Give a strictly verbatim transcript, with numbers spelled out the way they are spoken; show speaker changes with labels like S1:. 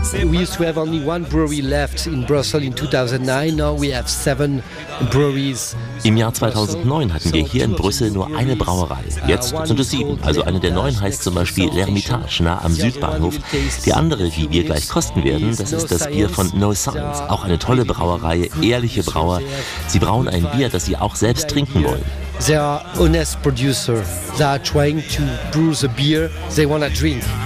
S1: We used to have only one brewery left in Brussels in two thousand nine. Now we have seven breweries.
S2: Im Jahr zweitausendneun hatten wir hier in Brüssel nur eine Brauerei. Jetzt sind es sieben. Also eine der neun heißt zum Beispiel L'Hermitage, nah am Südbahnhof. Die andere, die wir gleich kosten werden, das ist das Bier von No Science. Auch eine tolle Brauerei, ehrliche Brauer. Sie brauen ein Bier, das sie auch selbst trinken wollen.
S1: They are honest producers. They are trying to brew the beer they want to drink.